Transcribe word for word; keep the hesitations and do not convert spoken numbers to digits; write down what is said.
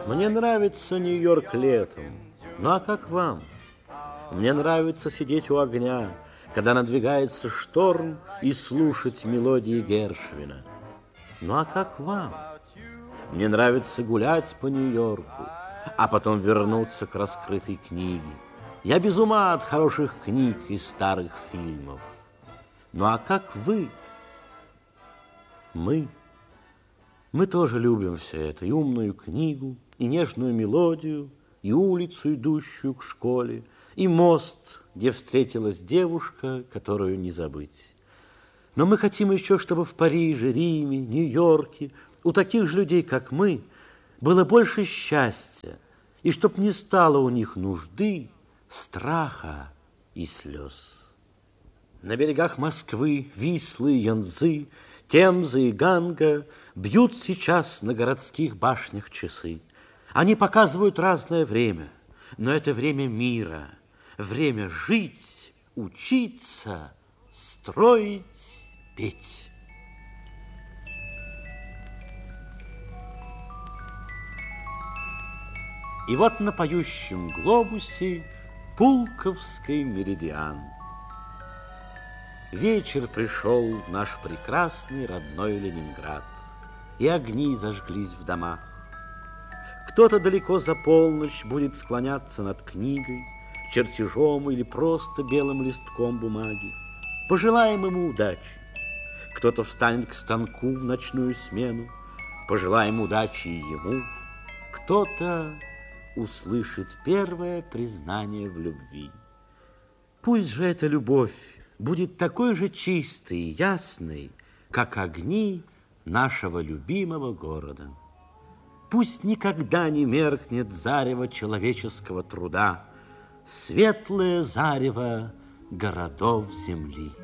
Мне нравится Нью-Йорк летом. Ну а как вам? Мне нравится сидеть у огня, когда надвигается шторм, и слушать мелодии Гершвина. Ну а как вам? Мне нравится гулять по Нью-Йорку, а потом вернуться к раскрытой книге. Я без ума от хороших книг и старых фильмов. Ну а как вы? Мы. Мы тоже любим все это, и умную книгу, и нежную мелодию, и улицу, идущую к школе, и мост, где встретилась девушка, которую не забыть. Но мы хотим еще, чтобы в Париже, Риме, Нью-Йорке у таких же людей, как мы, было больше счастья, и чтоб не стало у них нужды, страха и слез. На берегах Москвы, Вислы, Янзы, Темзы и Ганга бьют сейчас на городских башнях часы. Они показывают разное время, но это время мира, время жить, учиться, строить, петь. И вот на поющем глобусе Пулковский меридиан. Вечер пришел в наш прекрасный родной Ленинград, и огни зажглись в домах. Кто-то далеко за полночь будет склоняться над книгой, чертежом или просто белым листком бумаги. Пожелаем ему удачи. Кто-то встанет к станку в ночную смену, пожелаем удачи и ему. Кто-то услышит первое признание в любви. Пусть же эта любовь будет такой же чистой и ясной, как огни нашего любимого города. Пусть никогда не меркнет зарево человеческого труда, светлое зарево городов земли.